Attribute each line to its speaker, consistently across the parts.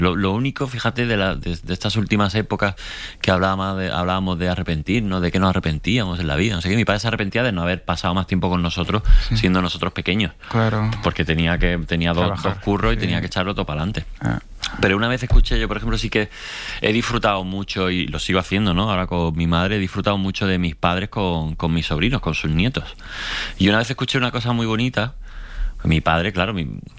Speaker 1: Lo único, fíjate, de estas últimas épocas que hablábamos de arrepentirnos, de que nos arrepentíamos en la vida. No sé qué, mi padre se arrepentía de no haber pasado más tiempo con nosotros, siendo nosotros pequeños.
Speaker 2: Claro.
Speaker 1: Porque tenía dos curros y tenía que echarlo todo para adelante. Pero una vez escuché, yo por ejemplo sí que he disfrutado mucho, y lo sigo haciendo, ¿no? Ahora con mi madre he disfrutado mucho de mis padres con mis sobrinos, con sus nietos. Y una vez escuché una cosa muy bonita. Mi padre, claro,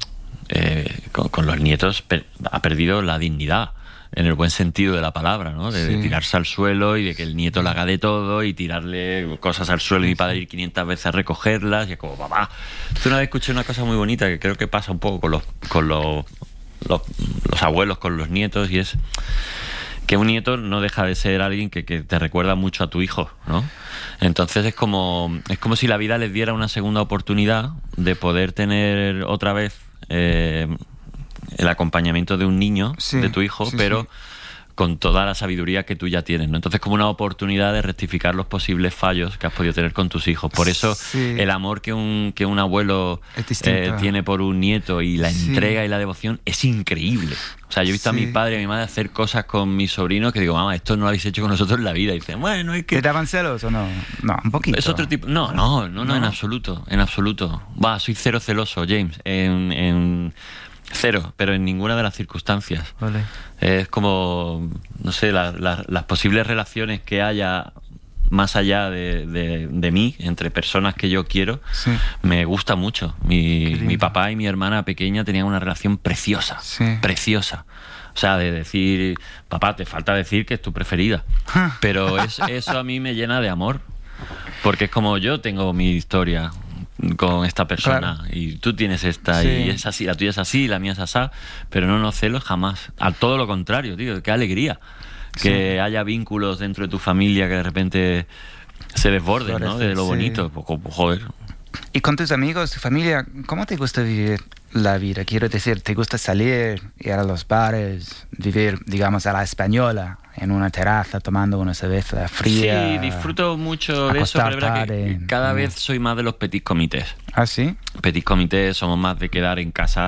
Speaker 1: con los nietos ha perdido la dignidad, en el buen sentido de la palabra, ¿no? De tirarse al suelo y de que el nieto le haga de todo y tirarle cosas al suelo y mi padre ir 500 veces a recogerlas, y es como, papá. Entonces una vez escuché una cosa muy bonita que creo que pasa un poco con los abuelos, con los nietos, y es que un nieto no deja de ser alguien que te recuerda mucho a tu hijo, ¿no? Entonces es como si la vida les diera una segunda oportunidad de poder tener otra vez el acompañamiento de un niño, de tu hijo, pero con toda la sabiduría que tú ya tienes, ¿no? Entonces como una oportunidad de rectificar los posibles fallos que has podido tener con tus hijos. Por eso el amor que un abuelo tiene por un nieto, y la entrega y la devoción es increíble. O sea, yo he visto a mi padre y a mi madre hacer cosas con mis sobrinos que digo, mamá, esto no lo habéis hecho con nosotros en la vida. Y dicen, bueno, es que...
Speaker 2: ¿Te daban celos o no? No, un poquito.
Speaker 1: Es otro tipo... No, en absoluto, en absoluto. Soy cero celoso, James, en cero, pero en ninguna de las circunstancias.
Speaker 2: Vale.
Speaker 1: Es como, no sé, las posibles relaciones que haya más allá de mí, entre personas que yo quiero, me gusta mucho. Mi papá y mi hermana pequeña tenían una relación preciosa, preciosa. O sea, de decir, papá, te falta decir que es tu preferida. Pero eso a mí me llena de amor, porque es como yo tengo mi historia con esta persona, y tú tienes esta, y es así, la tuya es así, la mía es asá, pero no celos jamás. A todo lo contrario, tío, qué alegría que haya vínculos dentro de tu familia que de repente se desborden, ¿no? De lo bonito, joder.
Speaker 2: ¿Y con tus amigos, tu familia, cómo te gusta vivir la vida? Quiero decir, ¿te gusta salir, ir a los bares, vivir, digamos, a la española, en una terraza tomando una cerveza fría?
Speaker 1: Sí, disfruto mucho de eso, pero es verdad que cada vez soy más de los petit comités.
Speaker 2: ¿Ah, sí?
Speaker 1: Petit comités, somos más de quedar en casa,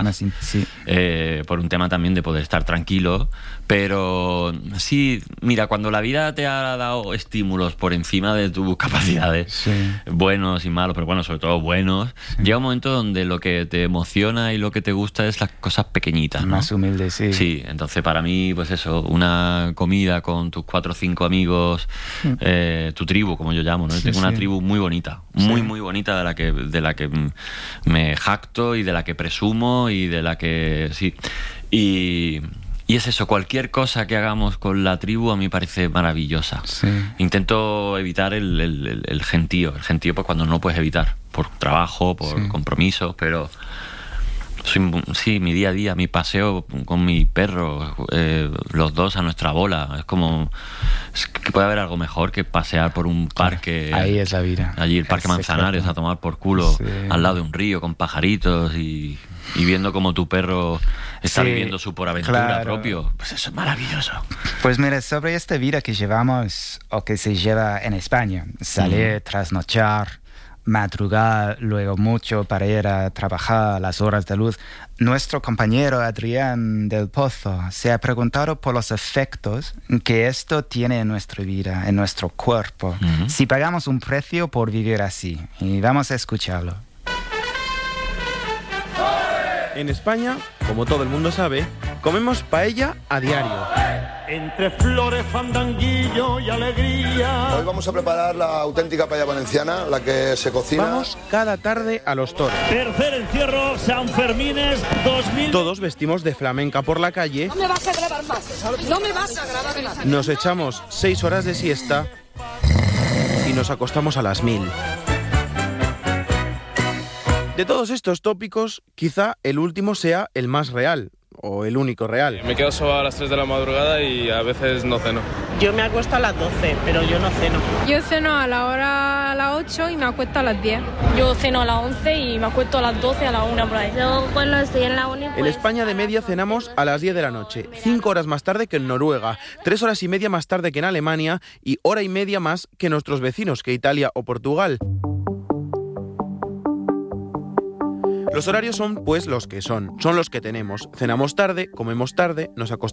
Speaker 1: por un tema también de poder estar tranquilo. Pero sí, mira, cuando la vida te ha dado estímulos por encima de tus capacidades, buenos y malos, pero bueno, sobre todo buenos, llega un momento donde lo que te emociona y lo que te gusta es las cosas pequeñitas, ¿no?
Speaker 2: Más humildes,
Speaker 1: Sí, entonces para mí, pues eso, una comida con tus 4 o 5 amigos, tu tribu, como yo llamo, ¿no? Tengo una tribu muy bonita, muy bonita, de la que me jacto y de la que presumo y de la que... Y es eso, cualquier cosa que hagamos con la tribu a mí me parece maravillosa. Intento evitar el gentío. El gentío, pues cuando no lo puedes evitar, por trabajo, por compromisos, pero... mi día a día, mi paseo con mi perro, los dos a nuestra bola. Es como... Es que puede haber algo mejor que pasear por un parque.
Speaker 2: Ahí es la vida.
Speaker 1: Allí el Parque Manzanares, a tomar por culo, al lado de un río con pajaritos y viendo cómo tu perro está viviendo su por aventura propio. Pues eso es maravilloso.
Speaker 2: Pues mira, sobre esta vida que llevamos o que se lleva en España, salir, trasnochar, madrugar luego mucho para ir a trabajar a las horas de luz, nuestro compañero Adrián del Pozo se ha preguntado por los efectos que esto tiene en nuestra vida, en nuestro cuerpo, si pagamos un precio por vivir así. Y vamos a escucharlo.
Speaker 3: En España, como todo el mundo sabe, comemos paella a diario.
Speaker 4: Entre flores, fandanguillo y alegría.
Speaker 5: Hoy vamos a preparar la auténtica paella valenciana, la que se cocina.
Speaker 3: Vamos cada tarde a los toros.
Speaker 4: Tercer encierro, San Fermines 2000.
Speaker 3: Todos vestimos de flamenca por la calle.
Speaker 6: No me vas a grabar más. No me vas a grabar más.
Speaker 3: Nos echamos 6 horas de siesta y nos acostamos a las 1000. De todos estos tópicos, quizá el último sea el más real, o el único real.
Speaker 7: Me quedo solo a las 3 de la madrugada y a veces no ceno.
Speaker 8: Yo me acuesto a las 12, pero yo no ceno.
Speaker 9: Yo ceno a las 8 y me acuesto a las 10.
Speaker 10: Yo ceno a las 11 y me acuesto a las 12, a las 1 por ahí.
Speaker 11: Yo cuando estoy en la uni...
Speaker 3: En España de media cenamos a las 10 de la noche, 5 horas más tarde que en Noruega, 3 horas y media más tarde que en Alemania y hora y media más que nuestros vecinos, que Italia o Portugal. Los horarios son pues los que son los que tenemos. Cenamos tarde, comemos tarde, nos acostamos